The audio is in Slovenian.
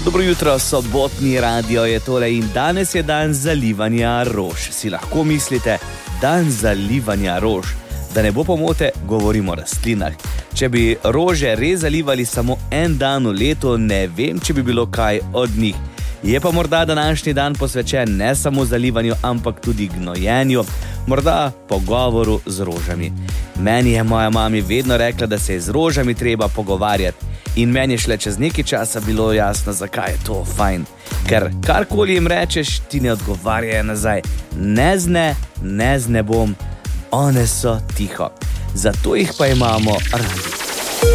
Dobro jutro, sobotni radio je tole in danes je dan zalivanja rož. Si lahko mislite, dan zalivanja rož? Da ne bo pomote, govorimo o rastlinah. Če bi rože res zalivali samo en dan v letu, ne vem, če bi bilo kaj od njih. Je pa morda današnji dan posvečen ne samo zalivanju, ampak tudi gnojenju, morda pogovoru z rožami. Meni je moja mami vedno rekla, da se je z rožami treba pogovarjati. In meni je šele čez nekaj časa bilo jasno, zakaj je to fajn. Ker karkoli jim rečeš, ti ne odgovarjajo nazaj. Ne z nebom, one so tiho. Zato jih pa imamo radi.